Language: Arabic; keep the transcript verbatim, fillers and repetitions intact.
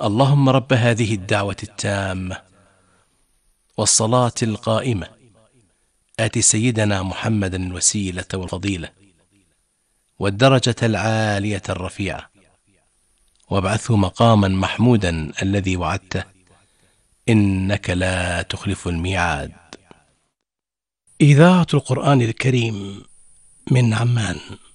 اللهم رب هذه الدعوة التامة والصلاة القائمة آت سيدنا محمدا الوسيلة والفضيلة والدرجة العالية الرفيعة وابعثه مقاما محمودا الذي وعدته إنك لا تخلف الميعاد. إذاعة القرآن الكريم من عمان.